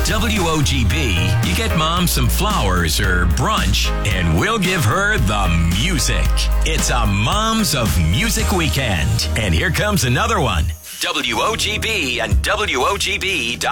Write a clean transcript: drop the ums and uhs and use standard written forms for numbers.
WOGB, you get Mom some flowers or brunch, and we'll give her the music. It's a Moms of Music weekend. And here comes another one. WOGB and WOGB.com.